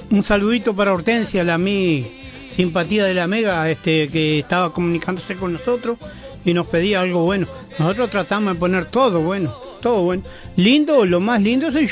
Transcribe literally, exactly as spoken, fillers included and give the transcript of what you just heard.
Un saludito para Hortensia, la mi simpatía de la Mega, este, que estaba comunicándose con nosotros y nos pedía algo bueno. Nosotros tratamos de poner todo bueno, todo bueno. Lindo, lo más lindo soy